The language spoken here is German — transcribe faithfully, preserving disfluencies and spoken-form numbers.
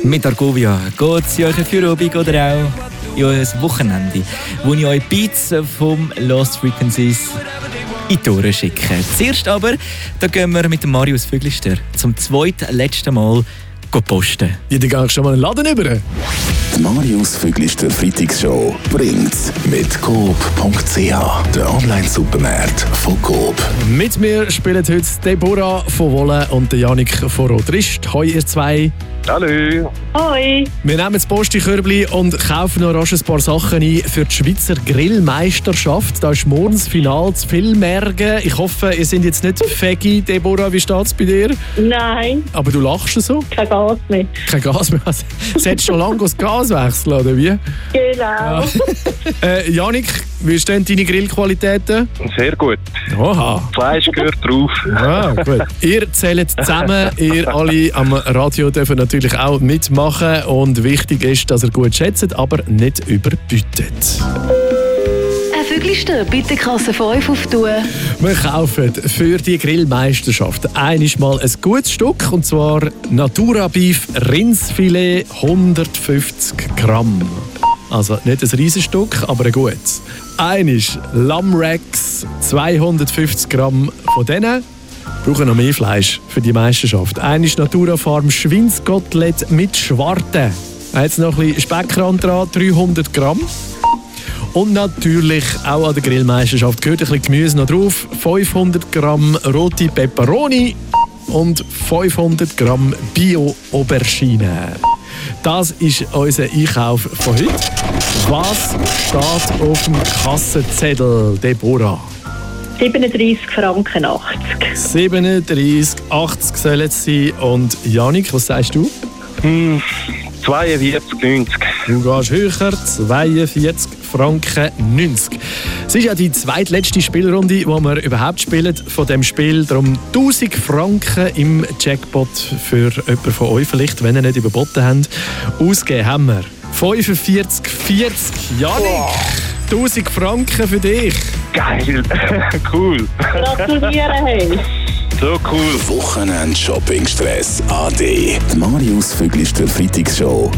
Mit Argovia geht es in euch für Abend oder auch in euer Wochenende, wo ich euch Beats vom Lost Frequencies in die Tore schicke. Zuerst aber, da gehen wir mit dem Marius Füglister zum zweiten letzten Mal posten. Ja, dann gehe ich schon mal in den Laden rüber. Die Marius Füglister Freitagsshow bringt's mit coop punkt c h, der Online-Supermarkt von Coop. Mit mir spielen heute Deborah von Wolle und der Janik von Rotrist. Hoi, ihr zwei. Hallo. Hoi. Wir nehmen das Posti-Körbli und kaufen noch rasch ein paar Sachen ein für die Schweizer Grillmeisterschaft. Da ist morgen das Finale zu Villmergen. Ich hoffe, ihr seid jetzt nicht feggy, Deborah. Wie steht es bei dir? Nein. Aber du lachst so? Kein Gas mehr. Kein Gas mehr? Solltest schon lange das Gas wechseln, oder wie? Genau. Ja. äh, Janik, wie stehen deine Grillqualitäten? Sehr gut. Oha. Fleisch gehört drauf. Ah, gut. Ihr zählt zusammen, ihr alle am Radio dürfen natürlich auch mitmachen und wichtig ist, dass ihr gut schätzt, aber nicht überbietet. Ein Füglister, bitte Kasse fünf auftun. Wir kaufen für die Grillmeisterschaft einmal ein gutes Stück, und zwar Natura Beef Rindsfilet hundertfünfzig Gramm. Also nicht ein Riesenstück, aber ein gutes. Einisch Lammrex zweihundertfünfzig Gramm von denen. Wir brauchen noch mehr Fleisch für die Meisterschaft. Einisch Natura Farm Schweinskotelett mit Schwarte. Jetzt noch ein bisschen Speckrand dran, dreihundert Gramm. Und natürlich auch an der Grillmeisterschaft gehört ein bisschen Gemüse noch drauf. fünfhundert Gramm rote Peperoni und fünfhundert Gramm Bio-Aubergine. Das ist unser Einkauf von heute. Was steht auf dem Kassenzettel, Deborah? siebenunddreissig Franken achtzig. siebenunddreissig achtzig soll es sein. Und Janik, was sagst du? Hm, zweiundvierzig neunzig. Du gehst höher, zweiundvierzig Franken neunzig. Es ist ja die zweitletzte Spielrunde, die wir überhaupt spielen von dem Spiel. Darum tausend Franken im Jackpot für jemanden von euch, vielleicht, wenn ihr nicht überboten habt. Ausgegeben haben wir fünfundvierzig vierzig. Janik, tausend Franken für dich. Geil. Cool. Gratulieren, hey. So cool. Wochenend-Shopping-Stress A D. Die Marius Füglister Freitagsshow